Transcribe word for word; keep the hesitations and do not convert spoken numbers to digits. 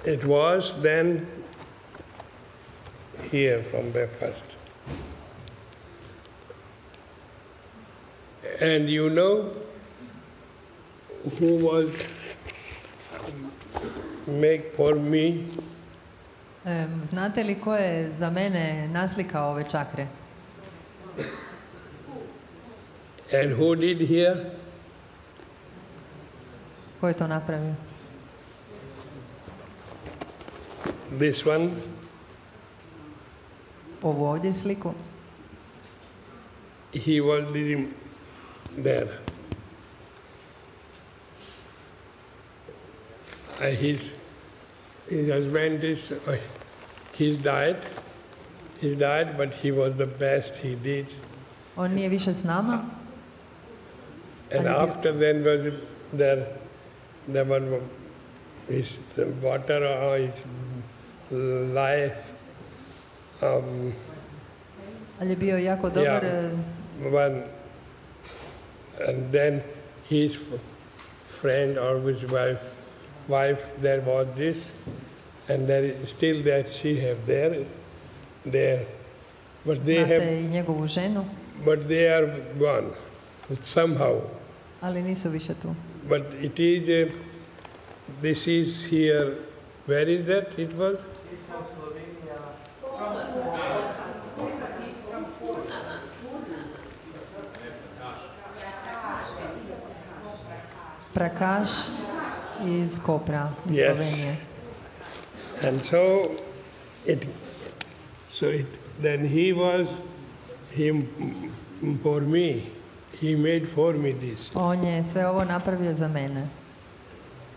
it was then here from the first. And you know who was make for me? Um, znate li ko je za mene naslikao ove čakre? And who did here? Ko je to napravio? This one. Ovu ovdje sliku? He was living there. Uh, his, his husband is, uh, he's died. He's died, but he was the best he did. On nije više s nama. And after then was there, there was his water or his life. Um, Ali je bio jako dobar. yeah, one, and then his friend or his wife, wife there was this, and there is still that she have there, there, but they Znate have, i njegovu ženu, but they are gone somehow. ali nisu više tu. But it is a, this is here. Where is that? It was. Prakaš iz Kopra, iz Yes. Slovenije. And so it, so it, then he was him for me. He made for me this. On je sve ovo napravio za mene.